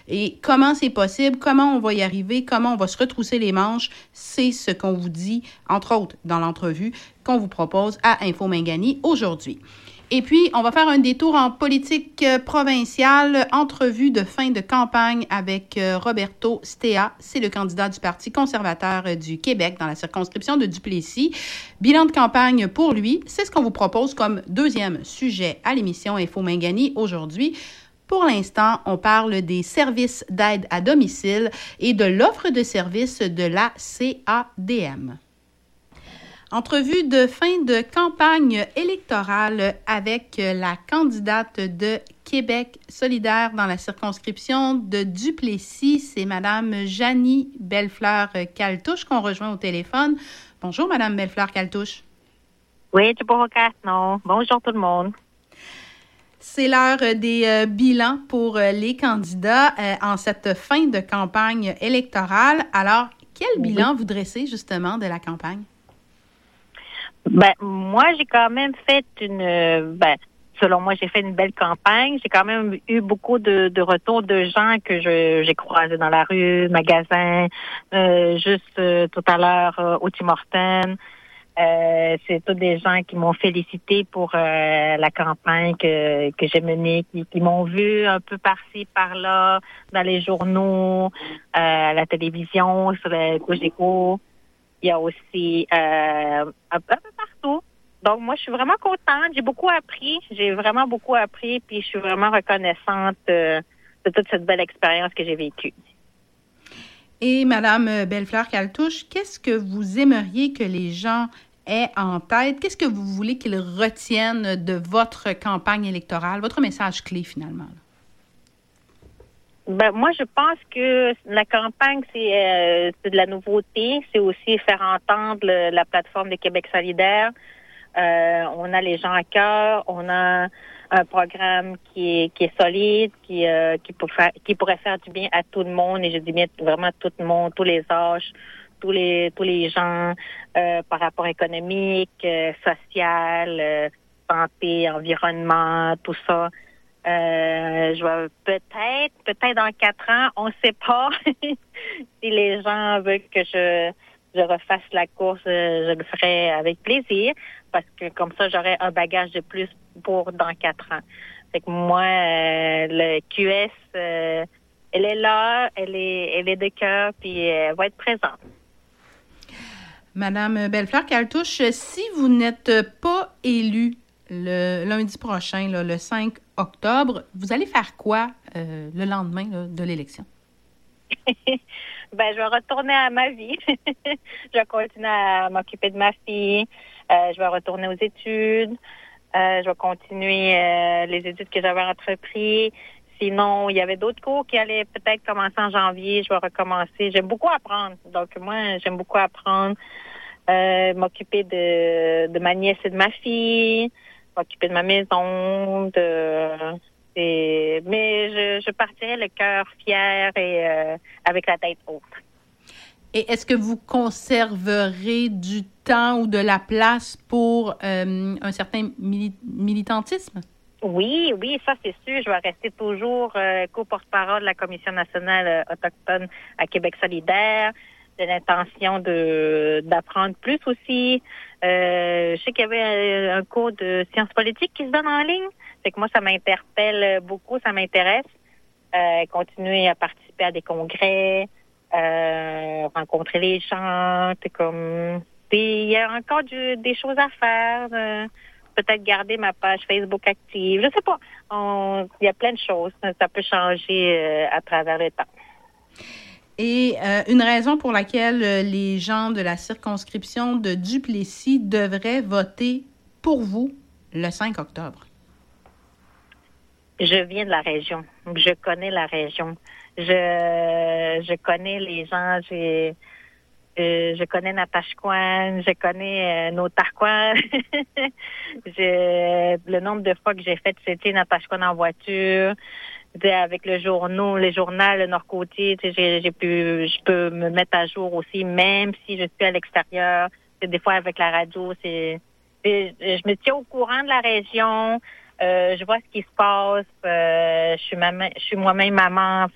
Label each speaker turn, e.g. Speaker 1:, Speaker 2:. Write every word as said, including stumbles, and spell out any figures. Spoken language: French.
Speaker 1: Et comment c'est possible, comment on va y arriver, comment on va se retrousser les manches, c'est ce qu'on vous dit, entre autres, dans l'entrevue qu'on vous propose à Info Mingani aujourd'hui. Et puis, on va faire un détour en politique provinciale, entrevue de fin de campagne avec Roberto Stea. C'est le candidat du Parti conservateur du Québec dans la circonscription de Duplessis. Bilan de campagne pour lui, c'est ce qu'on vous propose comme deuxième sujet à l'émission Info Mingani aujourd'hui. Pour l'instant, on parle des services d'aide à domicile et de l'offre de services de la C A D M. Entrevue de fin de campagne électorale avec la candidate de Québec solidaire dans la circonscription de Duplessis. C'est Mme Janie Bellefleur-Caltouche qu'on rejoint au téléphone. Bonjour, Mme Bellefleur-Caltouche.
Speaker 2: Oui, non. Bonjour tout le monde.
Speaker 1: C'est l'heure des euh, bilans pour euh, les candidats euh, en cette fin de campagne électorale. Alors, quel oui. bilan vous dressez justement de la campagne?
Speaker 2: Ben, moi, j'ai quand même fait une, ben, selon moi, j'ai fait une belle campagne. J'ai quand même eu beaucoup de, de retours de gens que je, j'ai croisés dans la rue, magasins, euh, juste euh, tout à l'heure euh, au Tim Hortons. Euh, c'est tous des gens qui m'ont félicité pour euh, la campagne que, que j'ai menée, qui, qui m'ont vu un peu par-ci, par-là, dans les journaux, euh, à la télévision, sur le Cogeco. Il y a aussi euh, un peu partout. Donc, moi, je suis vraiment contente. J'ai beaucoup appris. J'ai vraiment beaucoup appris. Puis, je suis vraiment reconnaissante euh, de toute cette belle expérience que j'ai vécue.
Speaker 1: Et Mme Bellefleur-Caltouche, qu'est-ce que vous aimeriez que les gens aient en tête? Qu'est-ce que vous voulez qu'ils retiennent de votre campagne électorale, votre message clé, finalement?
Speaker 2: Ben, moi, je pense que la campagne, c'est, euh, c'est de la nouveauté. C'est aussi faire entendre le, la plateforme de Québec solidaire. Euh, on a les gens à cœur. On a un programme qui est, qui est solide, qui, euh, qui, pour faire, qui pourrait faire du bien à tout le monde. Et je dis bien vraiment tout le monde, tous les âges, tous les, tous les gens, euh, par rapport économique, euh, social, euh, santé, environnement, tout ça. Euh, je vais peut-être, peut-être dans quatre ans, on ne sait pas si les gens veulent que je, je refasse la course, je le ferai avec plaisir parce que comme ça, j'aurai un bagage de plus pour dans quatre ans. Fait que moi, euh, le Q S, euh, elle est là, elle est, elle est de cœur, puis elle va être présente.
Speaker 1: Madame Bellefleur-Caltouche, si vous n'êtes pas élue le lundi prochain, là, le cinq octobre, vous allez faire quoi euh, le lendemain là, de l'élection?
Speaker 2: Ben, je vais retourner à ma vie. Je vais continuer à m'occuper de ma fille. Euh, je vais retourner aux études. Euh, je vais continuer euh, les études que j'avais entreprises. Sinon, il y avait d'autres cours qui allaient peut-être commencer en janvier. Je vais recommencer. J'aime beaucoup apprendre. Donc, moi, j'aime beaucoup apprendre. Euh, m'occuper de, de ma nièce et de ma fille. M'occuper de ma maison. De... Et, mais je, je partirai le cœur fier et euh, avec la tête haute.
Speaker 1: Et est-ce que vous conserverez du temps ou de la place pour euh, un certain mili- militantisme?
Speaker 2: Oui, oui, ça c'est sûr. Je vais rester toujours euh, co-porte-parole de la Commission nationale autochtone à Québec solidaire. J'ai l'intention de d'apprendre plus aussi. Euh, je sais qu'il y avait un cours de sciences politiques qui se donne en ligne. Fait que moi, ça m'interpelle beaucoup, ça m'intéresse. Euh, continuer à participer à des congrès, euh, rencontrer les gens, c'est comme... Puis il y a encore du, des choses à faire. Euh, peut-être garder ma page Facebook active. Je sais pas. On, il y a plein de choses. Ça peut changer euh, à travers le temps.
Speaker 1: Et euh, une raison pour laquelle les gens de la circonscription de Duplessis devraient voter pour vous le cinq octobre?
Speaker 2: Je viens de la région. Je connais la région. Je je connais les gens. J'ai euh, je connais Natashquan. Je connais euh, nos Tarquois. je, le nombre de fois que j'ai fait c'était Natashquan en voiture. Avec le journal, le journal, le Nord-Côtier, j'ai, j'ai pu, je peux me mettre à jour aussi, même si je suis à l'extérieur. Des fois, avec la radio, c'est, c'est je me tiens au courant de la région. Euh, je vois ce qui se passe. Euh, je suis maman, je suis moi-même maman.